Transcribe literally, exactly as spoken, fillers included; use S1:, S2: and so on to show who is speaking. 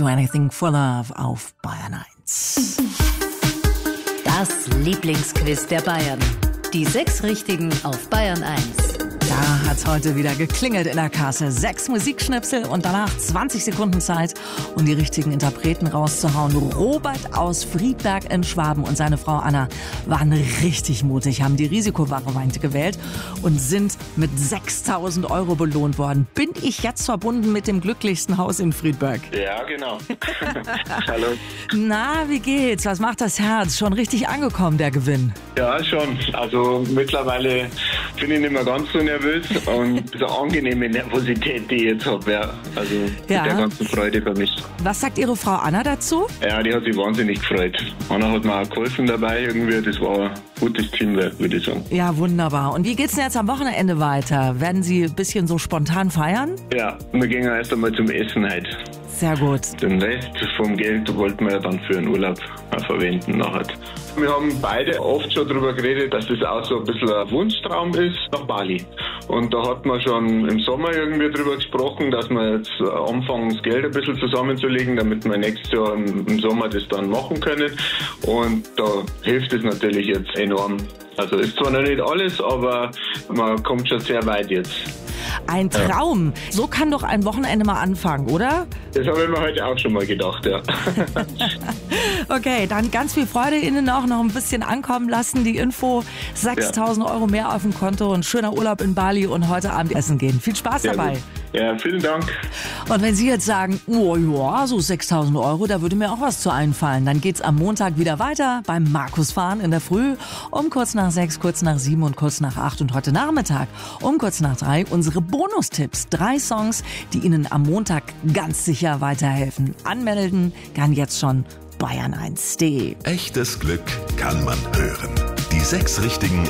S1: Do Anything for Love auf Bayern eins.
S2: Das Lieblingsquiz der Bayern. Die sechs Richtigen auf Bayern eins.
S1: Da hat's heute wieder geklingelt in der Kasse. Sechs Musikschnipsel und danach zwanzig Sekunden Zeit, um die richtigen Interpreten rauszuhauen. Robert aus Friedberg in Schwaben und seine Frau Anna waren richtig mutig, haben die Risikovariante gewählt und sind mit sechstausend Euro belohnt worden. Bin ich jetzt verbunden mit dem glücklichsten Haus in Friedberg?
S3: Ja, genau. Hallo.
S1: Na, wie geht's? Was macht das Herz? Schon richtig angekommen, der Gewinn?
S3: Ja, schon. Also mittlerweile bin ich nicht mehr ganz so nervös und so angenehme Nervosität, die ich jetzt habe. Ja. Also
S1: Ja.
S3: mit der ganzen Freude vermischt.
S1: Was sagt Ihre Frau Anna dazu?
S3: Ja, die hat sich wahnsinnig gefreut. Anna hat mir auch geholfen dabei irgendwie. Das war ein gutes Teamwork, würde ich sagen.
S1: Ja, wunderbar. Und wie geht's denn jetzt am Wochenende weiter? Werden Sie ein bisschen so spontan feiern?
S3: Ja, wir gehen erst einmal zum Essen heute.
S1: Sehr gut.
S3: Den Rest vom Geld wollten wir ja dann für den Urlaub auch verwenden nachher. Wir haben beide oft schon darüber geredet, dass das auch so ein bisschen ein Wunschtraum ist, nach Bali. Und da hat man schon im Sommer irgendwie drüber gesprochen, dass wir jetzt anfangen, das Geld ein bisschen zusammenzulegen, damit wir nächstes Jahr im Sommer das dann machen können. Und da hilft es natürlich jetzt enorm. Also ist zwar noch nicht alles, aber man kommt schon sehr weit jetzt.
S1: Ein Traum. So kann doch ein Wochenende mal anfangen, oder?
S3: Das habe ich mir heute auch schon mal gedacht, ja.
S1: Okay, dann ganz viel Freude Ihnen noch, noch ein bisschen ankommen lassen. Die Info, sechstausend Euro mehr auf dem Konto und schöner Urlaub in Bali und heute Abend essen gehen. Viel Spaß
S3: Sehr
S1: dabei.
S3: gut. Ja, vielen Dank.
S1: Und wenn Sie jetzt sagen, oh ja, so sechstausend Euro, da würde mir auch was zu einfallen, dann geht's am Montag wieder weiter beim Markusfahren in der Früh um kurz nach sechs, kurz nach sieben und kurz nach acht und heute Nachmittag um kurz nach drei unsere Bonustipps. Drei Songs, die Ihnen am Montag ganz sicher weiterhelfen. Anmelden kann jetzt schon bayern eins punkt de.
S4: Echtes Glück kann man hören. Die sechs Richtigen